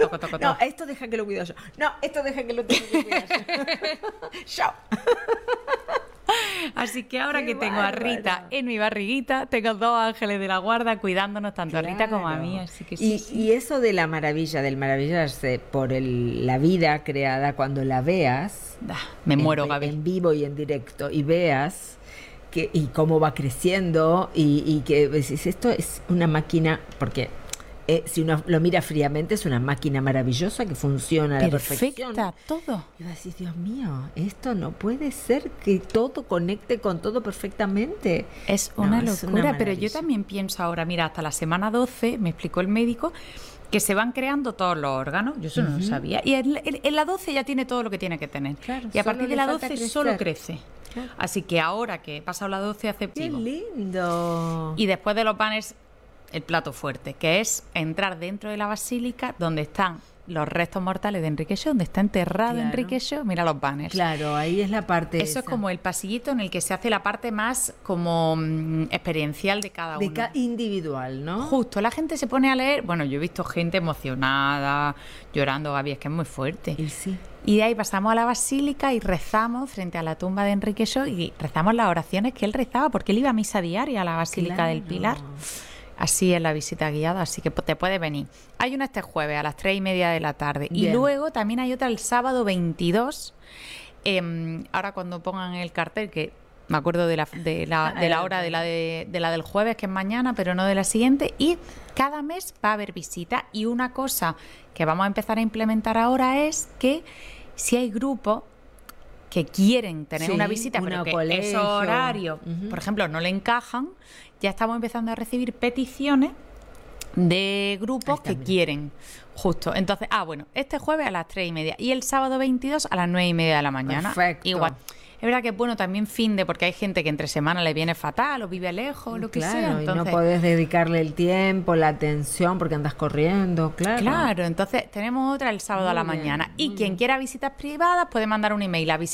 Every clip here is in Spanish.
No, esto deja que lo cuido yo. No, esto deja que lo tengo que cuidar yo. Así que ahora Qué que tengo a Rita en mi barriguita, tengo 2 ángeles de la guarda cuidándonos tanto a Rita como a mí. Así que sí. Y eso de la maravilla, del maravillarse por la vida creada, cuando la veas, me muero, Gaby. En vivo y en directo, y veas y cómo va creciendo, y que decís, esto es una máquina, porque si uno lo mira fríamente, es una máquina maravillosa que funciona a la perfección. Perfecta, todo. Y vas a decir, Dios mío, esto no puede ser que todo conecte con todo perfectamente. Es una locura, pero yo también pienso ahora, mira, hasta la semana 12, me explicó el médico, que se van creando todos los órganos. Yo eso no lo sabía. Y en la 12 ya tiene todo lo que tiene que tener. Claro, y a partir de la 12 crecer. solo crece. Claro. Así que ahora que he pasado la 12 aceptivo. ¡Qué lindo! Y después de los banners, el plato fuerte, que es entrar dentro de la basílica donde están los restos mortales de Enrique Shaw, donde está enterrado Enrique Shaw. Mira los banners. Claro, ahí es la parte Eso es como el pasillito en el que se hace la parte más como experiencial de cada uno. Individual, ¿no? Justo, la gente se pone a leer. Bueno, yo he visto gente emocionada, llorando, Gaby, es que es muy fuerte. Y sí. Y de ahí pasamos a la basílica y rezamos frente a la tumba de Enrique Shaw y rezamos las oraciones que él rezaba, porque él iba a misa diaria a la Basílica del Pilar. Así es la visita guiada, así que te puedes venir. Hay una este jueves a las 3:30 de la tarde. Bien. Y luego también hay otra el sábado 22. Ahora cuando pongan el cartel, que me acuerdo de la hora de la del jueves, que es mañana, pero no de la siguiente. Y cada mes va a haber visita. Y una cosa que vamos a empezar a implementar ahora es que si hay grupos que quieren tener una visita, pero que esos horarios, por ejemplo, no le encajan, ya estamos empezando a recibir peticiones de grupos que quieren. Justo. Entonces, bueno, este jueves a las 3:30 y el sábado 22 a las 9:30 de la mañana. Perfecto. Igual. Es verdad que es bueno también fin de, porque hay gente que entre semana le viene fatal o vive lejos, lo que sea. Entonces, y no podés podés dedicarle el tiempo, la atención, porque andas corriendo, claro. Claro, entonces tenemos otra el sábado a la mañana. Y quien quiera visitas privadas puede mandar un email a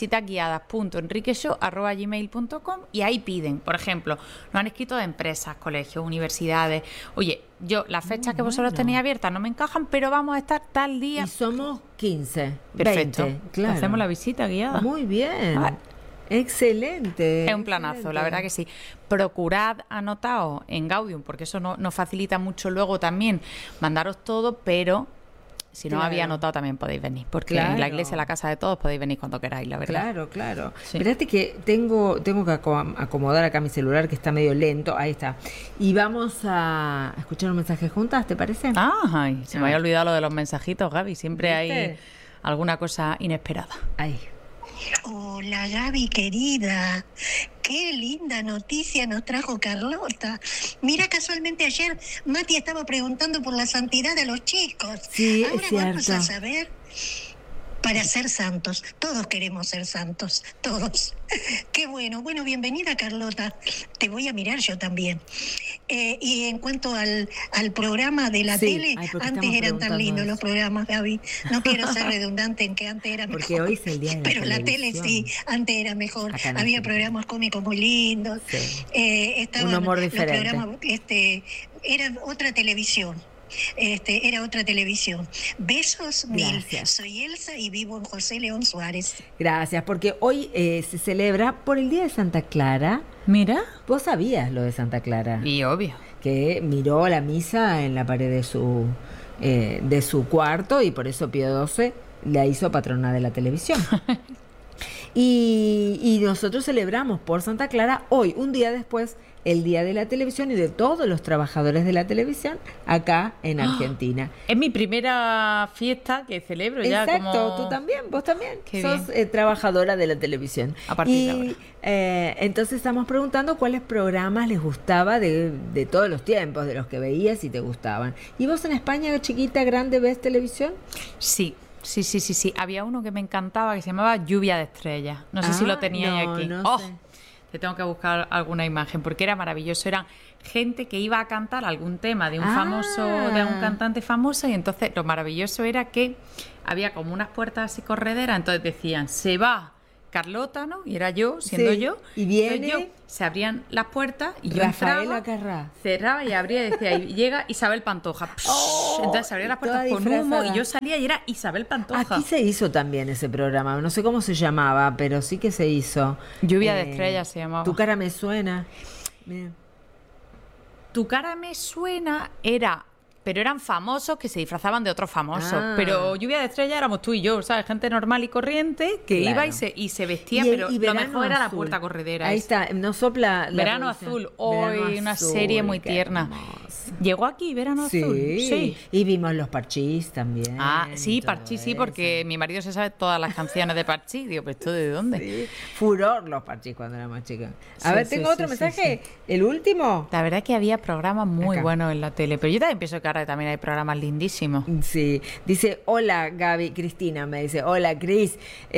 visitasguiadas.enriqueshow@gmail.com y ahí piden, por ejemplo, nos han escrito de empresas, colegios, universidades. Oye, las fechas que vosotros tenéis abiertas no me encajan, pero vamos a estar tal día. Y somos 15, Perfecto. 20, claro. Hacemos la visita guiada. Muy bien. Excelente. Es un planazo, la verdad que sí. Procurad anotaos en Gaudium, porque eso nos facilita mucho luego también mandaros todo, pero si no habéis anotado también podéis venir, porque en la iglesia, la casa de todos, podéis venir cuando queráis, la verdad. Claro. Sí. Espérate que tengo que acomodar acá mi celular, que está medio lento. Ahí está. Y vamos a escuchar un mensaje juntas, ¿te parece? Se me había olvidado lo de los mensajitos, Gaby. Siempre ¿Viste? hay alguna cosa inesperada. Ahí. Hola Gaby querida, qué linda noticia nos trajo Carlota. Mira, casualmente ayer Mati estaba preguntando por la santidad de los chicos. Sí, ahora es cierto. vamos a saber para ser santos. Todos queremos ser santos, todos. Qué bueno, bienvenida Carlota. Te voy a mirar yo también. Y en cuanto al programa de la tele, antes eran tan lindos los programas, Gaby. No quiero ser redundante en que antes era mejor. Porque hoy es el día de la Pero la tele televisión. sí, antes era mejor. Acá no. Había programas cómicos muy lindos. Sí. Estaban Un humor los diferente. programas, era otra televisión. Era otra televisión. Besos mil. Gracias. Soy Elsa y vivo en José León Suárez. Gracias, porque hoy se celebra por el Día de Santa Clara. Mira. ¿Vos sabías lo de Santa Clara? Y obvio. Que miró la misa en la pared de su cuarto y por eso Pío XII la hizo patrona de la televisión. Y nosotros celebramos por Santa Clara hoy, un día después, el Día de la Televisión y de todos los trabajadores de la televisión acá en Argentina. Es mi primera fiesta que celebro ya. Exacto, como... tú también, vos también. Qué sos bien. trabajadora de la televisión. A partir de ahora. Entonces estamos preguntando cuáles programas les gustaba de todos los tiempos, de los que veías y te gustaban. ¿Y vos en España, chiquita, grande, ves televisión? Sí. Había uno que me encantaba que se llamaba Lluvia de Estrellas. No sé si lo teníais aquí. No sé. Te tengo que buscar alguna imagen porque era maravilloso. Eran gente que iba a cantar algún tema de un famoso, de un cantante famoso, y entonces lo maravilloso era que había como unas puertas así correderas, entonces decían, se va Carlota, ¿no? Y era yo, siendo Sí. yo. Y viene Entonces se abrían las puertas y yo Rafaela entraba, Carrá. cerraba y abría y decía, y llega Isabel Pantoja. Entonces se abrían las puertas toda con humo disfrazada. y yo salía y era Isabel Pantoja. Aquí se hizo también ese programa, no sé cómo se llamaba, pero sí que se hizo. Lluvia de estrellas se llamaba. Tu cara me suena. Bien. Tu cara me suena era... Pero eran famosos que se disfrazaban de otros famosos. Ah. Pero Lluvia de Estrellas éramos tú y yo, ¿sabes? Gente normal y corriente que Claro. iba y se vestía, Y pero lo Verano mejor era la Azul. puerta corredera. Ahí esa. está, nos sopla la Verano producción. Azul, hoy Verano una Azul, serie muy qué tierna. hermoso. ¿Llegó aquí Verano Azul? Sí. Y vimos los Parchís también. Ah, sí, y todo Parchís sí, eso. porque mi marido se sabe todas las canciones de Parchís. Digo, ¿pero esto de dónde? Sí. Furor los Parchís cuando era más chica. A Sí, ver, sí, tengo sí, otro sí, mensaje. El último. La verdad es que había programas muy Acá. buenos en la tele, pero yo también pienso que ahora también hay programas lindísimos. Sí, dice, hola Gaby, Cristina me dice, hola Cris,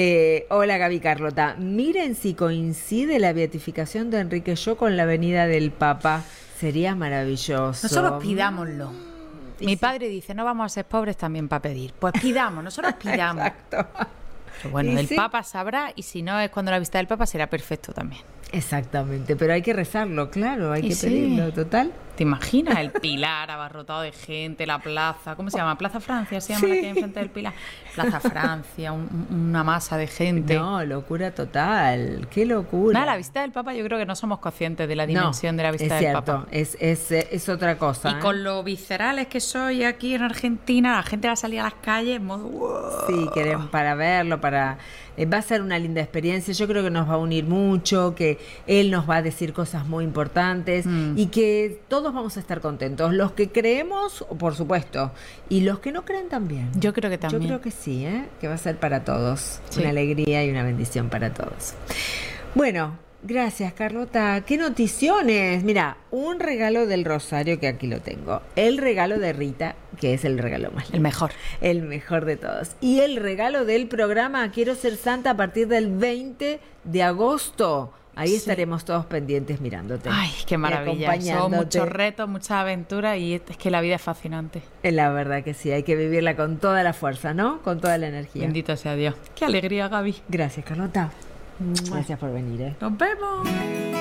hola Gaby Carlota, miren si coincide la beatificación de Enrique Yo con la venida del Papa, sería maravilloso. Nosotros pidámoslo. Mi padre dice, no vamos a ser pobres también para pedir. Pues pidamos, nosotros pidamos. Exacto. Pero bueno, Y el sí. Papa sabrá y si no es cuando la visita del Papa será perfecto también. Exactamente, pero hay que rezarlo, claro, hay Y que sí. pedirlo, total. ¿Te imaginas el Pilar abarrotado de gente, la plaza? ¿Cómo se llama? ¿Plaza Francia? ¿Se llama la que hay enfrente del Pilar? Plaza Francia, una masa de gente. No, locura total, qué locura. Nada, la visita del Papa yo creo que no somos conscientes de la dimensión de la visita es del cierto, Papa. es otra cosa. Y con lo viscerales que soy aquí en Argentina, la gente va a salir a las calles en modo, "Wow". Sí, queremos para verlo, para va a ser una linda experiencia. Yo creo que nos va a unir mucho, que él nos va a decir cosas muy importantes y que todos vamos a estar contentos. Los que creemos, por supuesto, y los que no creen también. Yo creo que también. Yo creo que sí, que va a ser para todos. Sí. Una alegría y una bendición para todos. Bueno, gracias Carlota. ¡Qué noticiones! Mira, un regalo del Rosario, que aquí lo tengo. El regalo de Rita, que es el regalo más lindo. El mejor. El mejor de todos. Y el regalo del programa Quiero Ser Santa a partir del 20 de agosto. Ahí Sí. estaremos todos pendientes mirándote. Ay, qué y maravilla. Son acompañándote. muchos retos, muchas aventuras y es que la vida es fascinante. La verdad que sí, hay que vivirla con toda la fuerza, ¿no? Con toda la energía. Bendito sea Dios. Qué alegría, Gaby. Gracias, Carlota. Gracias por venir. Nos vemos.